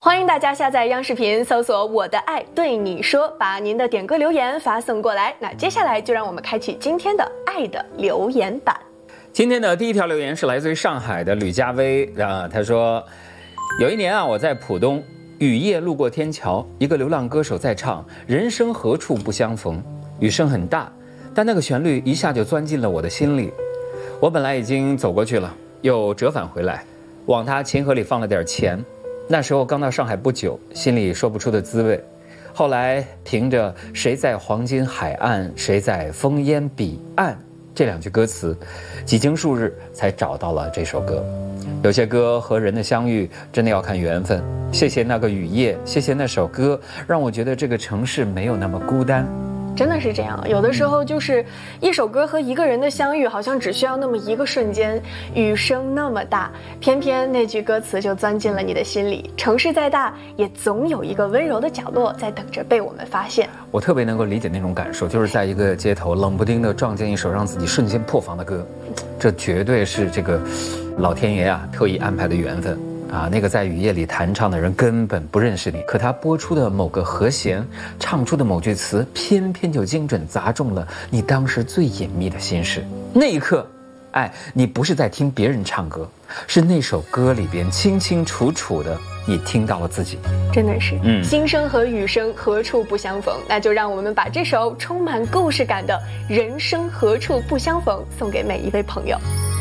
欢迎大家下载央视频，搜索我的爱对你说，把您的点歌留言发送过来。那接下来就让我们开启今天的爱的留言版。 今天的第一条留言是来自于上海的吕佳薇他说，有一年我在浦东雨夜路过天桥，一个流浪歌手在唱人生何处不相逢，雨声很大，但那个旋律一下就钻进了我的心里。我本来已经走过去了，又折返回来，往他琴盒里放了点钱。那时候刚到上海不久，心里说不出的滋味。后来凭着谁在黄金海岸，谁在烽烟彼岸这两句歌词，几经数日才找到了这首歌。有些歌和人的相遇真的要看缘分。谢谢那个雨夜，谢谢那首歌，让我觉得这个城市没有那么孤单。 真的是这样，有的时候就是一首歌和一个人的相遇，好像只需要那么一个瞬间，雨声那么大，偏偏那句歌词就钻进了你的心里。城市再大，也总有一个温柔的角落在等着被我们发现。 我特别能够理解那种感受，就是在一个街头冷不丁的撞见一首让自己瞬间破防的歌，这绝对是这个老天爷特意安排的缘分。那个在雨夜里弹唱的人根本不认识你，可他播出的某个和弦，唱出的某句词，偏偏就精准砸中了你当时最隐秘的心事。那一刻，你不是在听别人唱歌，是那首歌里边清清楚楚的你听到了自己。 真的是，心声和雨声何处不相逢？那就让我们把这首充满故事感的《人生何处不相逢》送给每一位朋友。